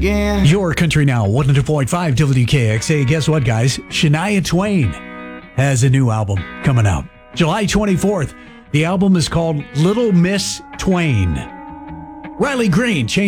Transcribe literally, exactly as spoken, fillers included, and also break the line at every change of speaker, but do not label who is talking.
Yeah.
Your Country Now, one hundred point five W K X A. Guess what, guys? Shania Twain has a new album coming out. July twenty-fourth. The album is called Little Miss Twain. Riley Green, change